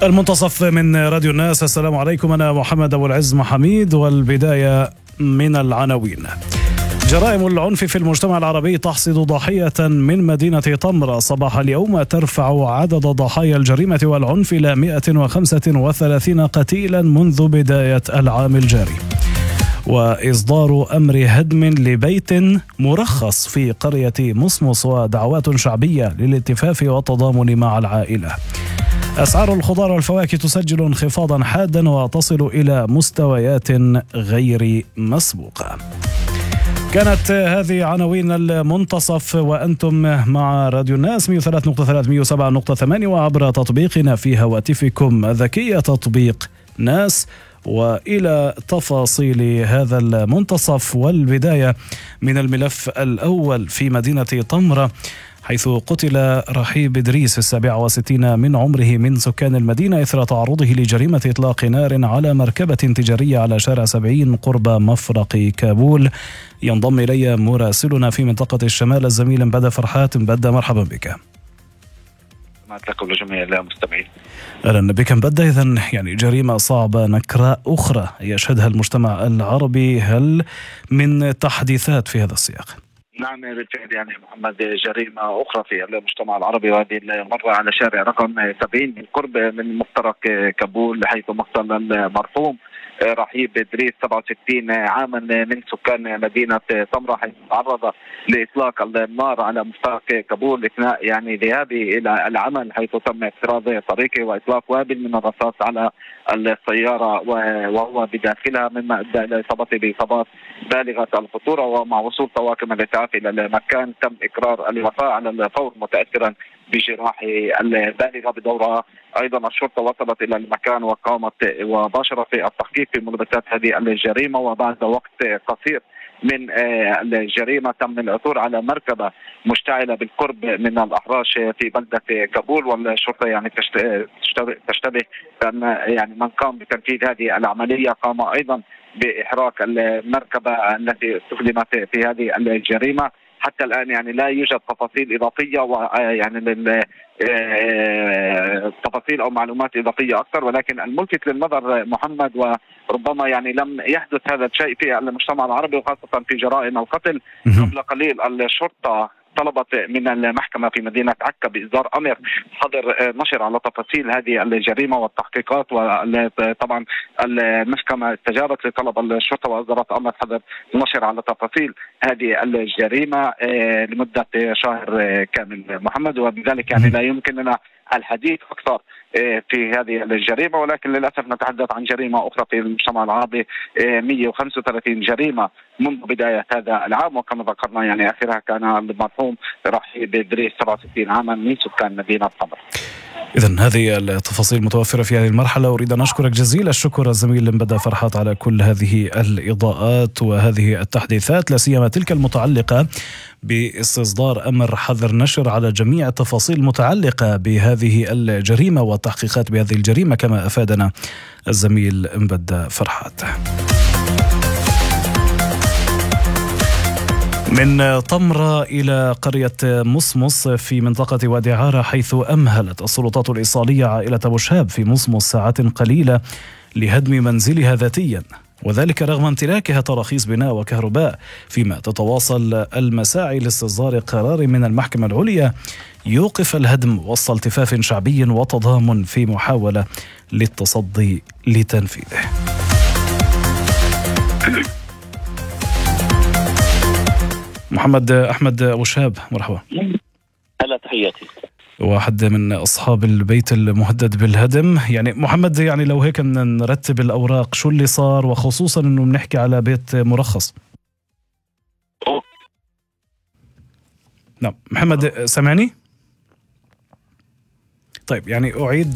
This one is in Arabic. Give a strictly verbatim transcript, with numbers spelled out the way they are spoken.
المنتصف من راديو الناس. السلام عليكم، أنا محمد أبو العز محميد، والبداية من العناوين. جرائم العنف في المجتمع العربي تحصد ضحية من مدينة طمرة صباح اليوم، ترفع عدد ضحايا الجريمة والعنف إلى مئة وخمسة وثلاثين قتيلا منذ بداية العام الجاري. وإصدار أمر هدم لبيت مرخص في قرية مصمص، ودعوات شعبية للالتفاف والتضامن مع العائلة. أسعار الخضار والفواكه تسجل انخفاضا حادا وتصل إلى مستويات غير مسبوقة. كانت هذه عناوين المنتصف، وأنتم مع راديو الناس مئة وثلاثة نقطة ثلاثة مئة وسبعة نقطة ثمانية وعبر تطبيقنا في هواتفكم الذكية تطبيق ناس. وإلى تفاصيل هذا المنتصف، والبداية من الملف الأول في مدينة طمرة، حيث قتل رحيب إدريس السابع وستين من عمره من سكان المدينة إثر تعرضه لجريمة إطلاق نار على مركبة تجارية على شارع سبعين قرب مفرق كابول. ينضم إلي مراسلنا في منطقة الشمال الزميل مبدأ فرحات. مبدأ، مرحبا بك. لكم لجميع المستمعين. أهلا بك مبدأ. إذن يعني جريمة صعبة نكراء أخرى يشهدها المجتمع العربي، هل من تحديثات في هذا السياق؟ نعم بالفعل، يعني محمد، جريمة أخرى في المجتمع العربي، وهذه المرة على شارع رقم سبعين بالقرب من مفترق كابول، حيث مقتل المرحوم رحيب إدريس سبعة وستين عاما من سكان مدينة طمرة، حيث تعرض لإطلاق النار على مفترق كابول أثناء يعني ذهابه إلى العمل، حيث تم افتراض طريقه وإطلاق وابل من الرصاص على السيارة وهو بداخلها، مما أدى إلى إصابته بإصابات بالغة الخطورة. ومع وصول طواقم الإسعاف إلى المكان تم إقرار الوفاة على الفور، متأثرا بجراحه البالغة بدورها. أيضا الشرطة وصلت إلى المكان وقامت وباشرت في التحقيق في ملابسات هذه الجريمة. وبعد وقت قصير من الجريمة تم العثور على مركبة مشتعلة بالقرب من الأحراش في بلدة كابول، والشرطة يعني تشتبه أن يعني من قام بتنفيذ هذه العملية قام أيضا بإحراق المركبة التي استخدمت في هذه الجريمة. حتى الآن يعني لا يوجد تفاصيل إضافية، ويعني تفاصيل أو معلومات إضافية أكثر، ولكن الملفت للنظر محمد، وربما يعني لم يحدث هذا الشيء في المجتمع العربي وخاصة في جرائم القتل. قبل قليل الشرطة طلبت من المحكمة في مدينة عكا بإصدار أمر حظر نشر على تفاصيل هذه الجريمة والتحقيقات، وطبعا المحكمة استجابت لطلب الشرطة وأصدرت أمر حظر نشر على تفاصيل هذه الجريمة لمدة شهر كامل محمد. وبذلك يعني لا يمكننا الحديث أكثر في هذه الجريمة، ولكن للأسف نتحدث عن جريمة أخرى في المجتمع العربي، مئة وخمسة وثلاثين جريمة منذ بداية هذا العام. وكما ذكرنا يعني آخرها كان المرحوم رحيب إدريس سبعة وستين عاما من سكان مدينة طمرة. إذن هذه التفاصيل متوفرة في هذه المرحلة. أريد أن أشكرك جزيل الشكر الزميل مبدأ فرحات على كل هذه الإضاءات وهذه التحديثات، لا سيما تلك المتعلقة باستصدار أمر حظر نشر على جميع التفاصيل المتعلقة بهذه الجريمة والتحقيقات بهذه الجريمة، كما أفادنا الزميل مبدأ فرحات. من طمرة إلى قرية مصمص في منطقة وادي عارة، حيث أمهلت السلطات الإيصالية عائلة أبو شهاب في مصمص ساعات قليلة لهدم منزلها ذاتيا، وذلك رغم امتلاكها تراخيص بناء وكهرباء، فيما تتواصل المساعي لاستصدار قرار من المحكمة العليا يوقف الهدم وسط التفاف شعبي وتضامن في محاولة للتصدي لتنفيذه. محمد أحمد أبو شهاب، مرحبا. هلا، تحياتي. واحد من أصحاب البيت المهدد بالهدم. يعني محمد، يعني لو هيك نرتب الأوراق، شو اللي صار، وخصوصا أنه بنحكي على بيت مرخص؟ أوه. نعم محمد، سمعني؟ طيب يعني أعيد